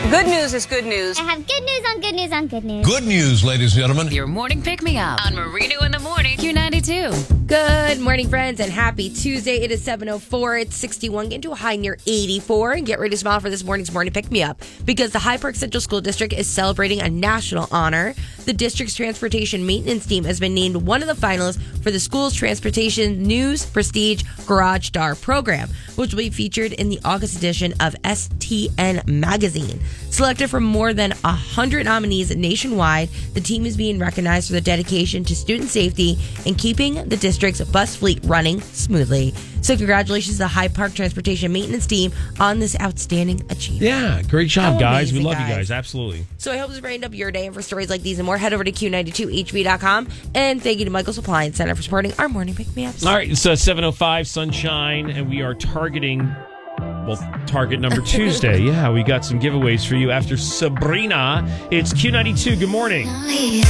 Good news is good news. I have good news on good news on good news. Good news, ladies and gentlemen. Your morning pick-me-up on Marino in the Morning, Q92. Good morning, friends, and happy Tuesday. It is 7:04. It's 61, getting to a high near 84. And get ready to smile for this morning's morning pick-me-up because the Hyde Park Central School District is celebrating a national honor. The district's transportation maintenance team has been named one of the finalists for the school's Transportation News Prestige Garage Star program, which will be featured in the August edition of STN Magazine. Selected from more than 100 nominees nationwide, the team is being recognized for their dedication to student safety and keeping the district's bus fleet running smoothly. So congratulations to the Hyde Park Transportation Maintenance Team on this outstanding achievement. Yeah, great job, How guys. We amazing, love you guys. guys. Absolutely. So I hope this brightened up your day, and for stories like these and more, head over to Q92HV.com. And thank you to Michael's Appliance Center for supporting our morning pick-me-ups. All right, it's 7:05, sunshine, and we are targeting, Target Number Tuesday. Yeah, we got some giveaways for you after Sabrina. It's Q92. Good morning.